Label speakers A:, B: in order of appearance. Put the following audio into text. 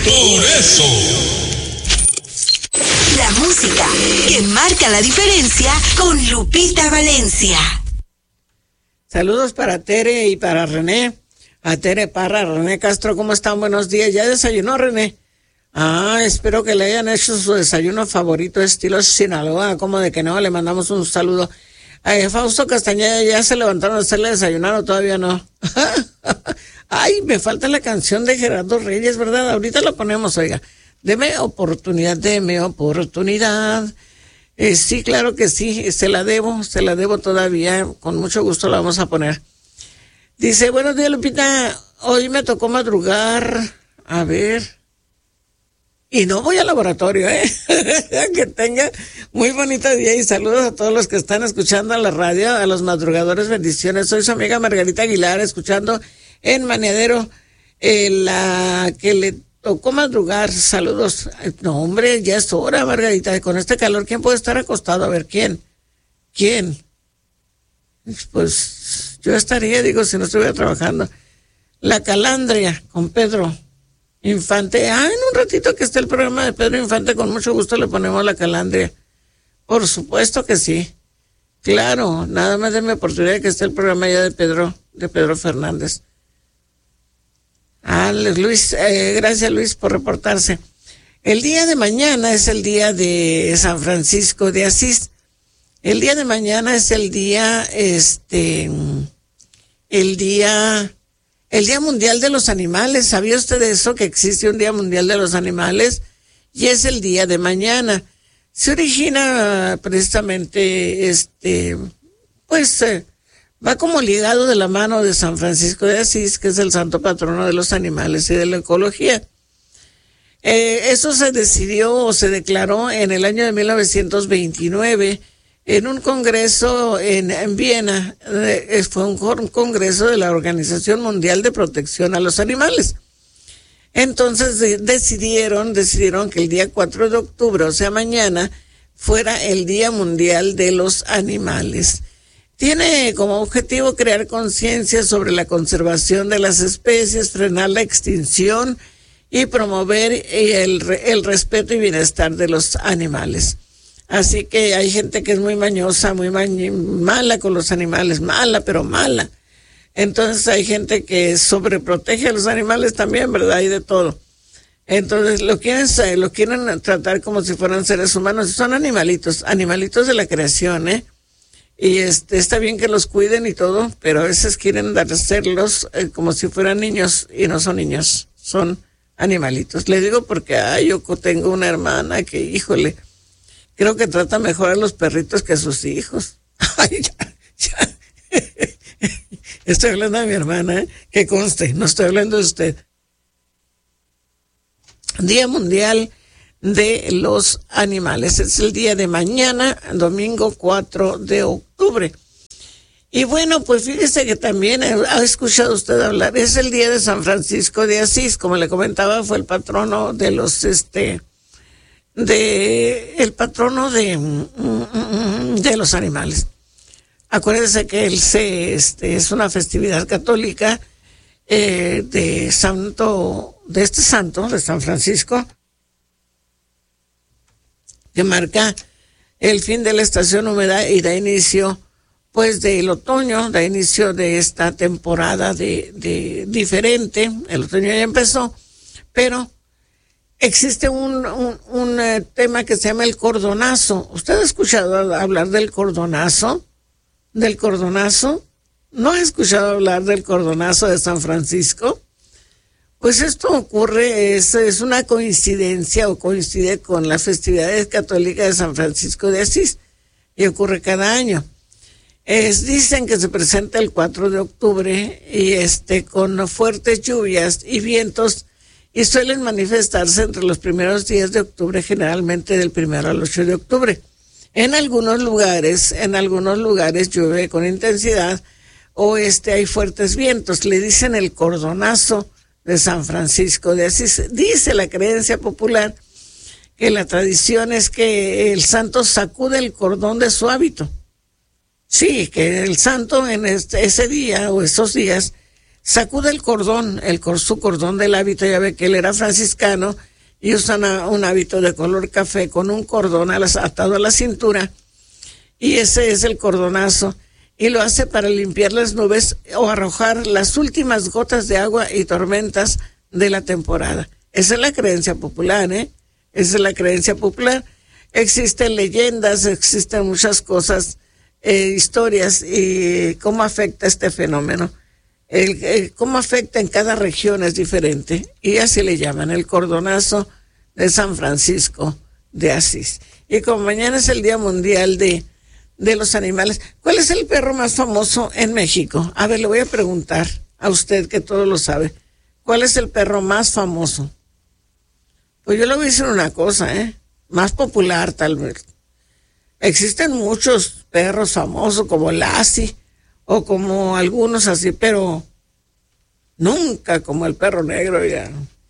A: Por eso.
B: La música que marca la diferencia con Lupita Valencia.
C: Saludos para Tere y para René. A Tere Parra, René Castro, ¿cómo están? Buenos días. ¿Ya desayunó, René? Espero que le hayan hecho su desayuno favorito estilo Sinaloa. Como de que no, le mandamos un saludo. Fausto Castañeda, ¿ya se levantaron a hacerle desayunar o todavía no? Ay, me falta la canción de Gerardo Reyes, ¿verdad? Ahorita la ponemos, oiga. Deme oportunidad. Sí, claro que sí, se la debo todavía. Con mucho gusto la vamos a poner. Dice, buenos días, Lupita. Hoy me tocó madrugar. A ver. Y no voy al laboratorio, Que tenga muy bonito día y saludos a todos los que están escuchando a la radio, a los madrugadores, bendiciones. Soy su amiga Margarita Aguilar, escuchando en Maneadero, la que le tocó madrugar. Saludos. No, hombre, ya es hora, Margarita. Con este calor, ¿quién puede estar acostado? A ver, ¿quién? Pues yo estaría, si no estuviera trabajando. La Calandria con Pedro Infante. En un ratito que esté el programa de Pedro Infante, con mucho gusto le ponemos La Calandria. Por supuesto que sí. Claro, nada más denme oportunidad de que esté el programa ya de Pedro Fernández. Luis, gracias Luis por reportarse. El día de mañana es el día de San Francisco de Asís. El día de mañana es el día mundial de los animales. ¿Sabía usted de eso? Que existe un día mundial de los animales y es el día de mañana. Se origina precisamente, va como ligado de la mano de San Francisco de Asís, que es el santo patrono de los animales y de la ecología. Eso se decidió o se declaró en el año de 1929 en un congreso en Viena. Fue un congreso de la Organización Mundial de Protección a los Animales. Entonces decidieron que el día 4 de octubre, o sea mañana, fuera el Día Mundial de los Animales. Tiene como objetivo crear conciencia sobre la conservación de las especies, frenar la extinción y promover el respeto y bienestar de los animales. Así que hay gente que es muy mañosa, mala con los animales, pero mala. Entonces hay gente que sobreprotege a los animales también, ¿verdad? Hay de todo. Entonces lo quieren tratar como si fueran seres humanos. Son animalitos de la creación, Y está bien que los cuiden y todo, pero a veces quieren hacerlos como si fueran niños y no son niños, son animalitos. Le digo porque yo tengo una hermana que, híjole, creo que trata mejor a los perritos que a sus hijos. Ya. Estoy hablando de mi hermana, que conste, no estoy hablando de usted. Día Mundial de los Animales. Es el día de mañana, domingo 4 de octubre. Y bueno, pues fíjese que también ha escuchado usted hablar, es el día de San Francisco de Asís, como le comentaba, fue el patrono de los, el patrono de los animales. Acuérdense que él es una festividad católica de este santo, de San Francisco, que marca el fin de la estación húmeda y da inicio, del otoño, da inicio de esta temporada de diferente. El otoño ya empezó, pero existe un tema que se llama el cordonazo. ¿Usted ha escuchado hablar del cordonazo? ¿Del cordonazo? ¿No ha escuchado hablar del cordonazo de San Francisco? Pues esto ocurre, es una coincidencia o coincide con las festividades católicas de San Francisco de Asís y ocurre cada año. Dicen que se presenta el 4 de octubre y con fuertes lluvias y vientos y suelen manifestarse entre los primeros días de octubre, generalmente del 1 al 8 de octubre. En algunos lugares llueve con intensidad o hay fuertes vientos. Le dicen el cordonazo de San Francisco de Asís. Dice la creencia popular que la tradición es que el santo sacude el cordón de su hábito. Sí, que el santo en ese día o esos días sacude el cordón, su cordón del hábito. Ya ve que él era franciscano y usan un hábito de color café con un cordón atado a la cintura, y ese es el cordonazo, y lo hace para limpiar las nubes o arrojar las últimas gotas de agua y tormentas de la temporada. Esa es la creencia popular, ¿eh? Esa es la creencia popular. Existen leyendas, existen muchas cosas, historias, y cómo afecta este fenómeno. Cómo afecta en cada región es diferente, y así le llaman el cordonazo de San Francisco de Asís. Y como mañana es el Día Mundial de los Animales, ¿cuál es el perro más famoso en México? A ver, le voy a preguntar a usted que todo lo sabe. ¿Cuál es el perro más famoso? Pues yo le voy a decir una cosa, más popular tal vez. Existen muchos perros famosos como Lassie o como algunos así, pero nunca como el perro negro ya.